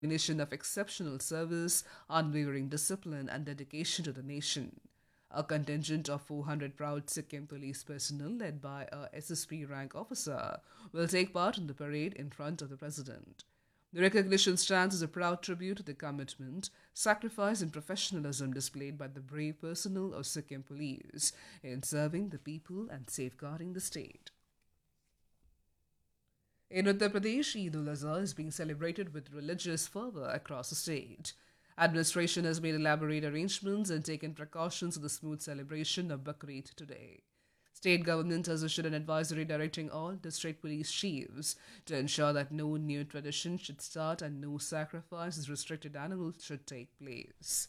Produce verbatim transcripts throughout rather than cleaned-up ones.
Recognition of exceptional service, unwavering discipline, and dedication to the nation. A contingent of four hundred proud Sikkim police personnel, led by a S S P rank officer, will take part in the parade in front of the president. The recognition stands as a proud tribute to the commitment, sacrifice, and professionalism displayed by the brave personnel of Sikkim police in serving the people and safeguarding the state. In Uttar Pradesh, Eid ul Azha is being celebrated with religious fervour across the state. Administration has made elaborate arrangements and taken precautions for the smooth celebration of Bakrid today. State government has issued an advisory directing all district police chiefs to ensure that no new tradition should start and no sacrifices restricted animals should take place.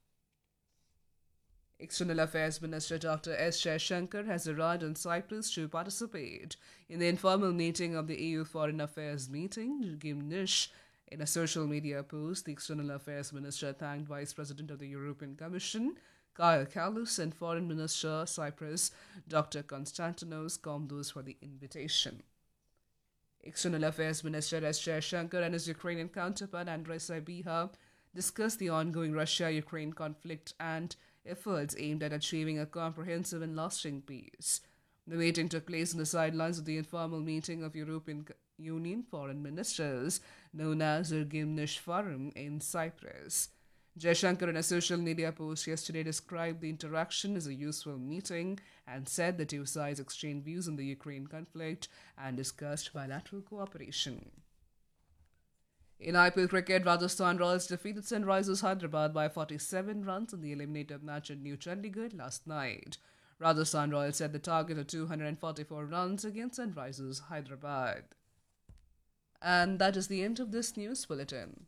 External Affairs Minister Doctor S. Shankar has arrived in Cyprus to participate in the informal meeting of the E U Foreign Affairs meeting, Gimnish. In a social media post, the External Affairs Minister thanked Vice President of the European Commission, Kaya Kallas, and Foreign Minister Cyprus, Doctor Konstantinos Komdos, for the invitation. External Affairs Minister S. Shankar and his Ukrainian counterpart Andrei Sybiha discussed the ongoing Russia-Ukraine conflict and efforts aimed at achieving a comprehensive and lasting peace. The meeting took place on the sidelines of the informal meeting of European Union foreign ministers known as the Gimnish Forum in Cyprus. Jaishankar, in a social media post yesterday, described the interaction as a useful meeting and said the two sides exchanged views on the Ukraine conflict and discussed bilateral cooperation. In I P L cricket, Rajasthan Royals defeated Sunrisers Hyderabad by forty-seven runs in the eliminator match in New Chandigarh last night. Rajasthan Royals set the target of two hundred forty-four runs against Sunrisers Hyderabad. And that is the end of this news bulletin.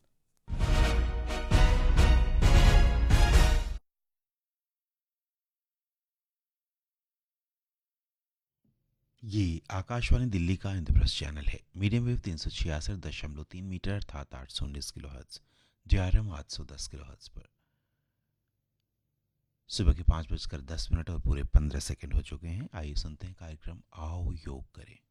ये आकाशवाणी दिल्ली का Indraprastha channel है। Medium wave तीन सौ छियासठ दशमलव तीन metre अर्थात आठ सौ उन्नीस किलो हर्ट्ज, जे आर एम आठ सौ दस किलो हर्ट्ज पर सुबह के पाँच बजकर दस मिनट और पूरे पंद्रह सेकंड हो चुके हैं। आइए सुनते हैं कार्यक्रम आओ योग करें।